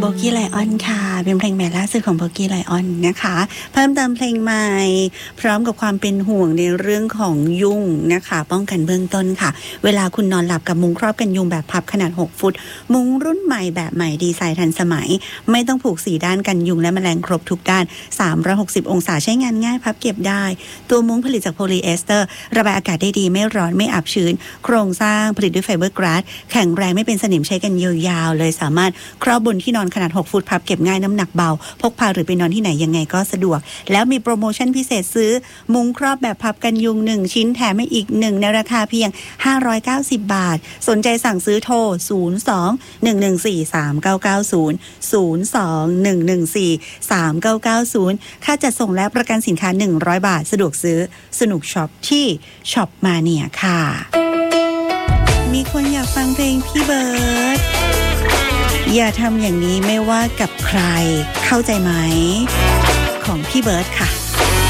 กี้ไลออนค่ะเป็นเพลงใหม่ล่าสุดของโบกี้ไลออนนะคะเพิ่มเติมเพลงใหม่พร้อมกับความเป็นห่วงในเรื่องของยุงนะคะป้องกันเบื้องต้นค่ะเวลาคุณนอนหลับกับมุ้งครอบกันยุงแบบพับขนาด6ฟุตมุ้งรุ่นใหม่แบบใหม่ดีไซน์ทันสมัยไม่ต้องผูก4ด้านกันยุงและแมลงครบทุกด้าน360องศาใช้งานง่ายพับเก็บได้ตัวมุ้งผลิตจากโพลีเอสเตอร์ระบายอากาศได้ดีไม่ร้อนไม่อับชื้นโครงสร้างผลิตด้วยไฟเบอร์กราสแข็งแรงไม่เป็นสนิมใช้กันยาวๆเลยสามารถครอบบนที่นอนขนาด6ฟุตพับเก็บง่ายน้ำหนักเบาพกพาหรือไปนอนที่ไหนยังไงก็สะดวกแล้วมีโปรโมชั่นพิเศษซื้อมุ้งครอบแบบพับกันยุง1ชิ้นแถมให้อีก1ในราคาเพียง590บาทสนใจสั่งซื้อโทร02-114-3990 02-114-3990ค่าจัดส่งและประกันสินค้า100บาทสะดวกซื้อสนุกช็อปที่ช็อปมาเนียค่ะมีคนอยากฟังเพลงพี่เบิร์ดอย่าทำอย่างนี้ไม่ว่ากับใครเข้าใจไหมของพี่เบิร์ดค่ะ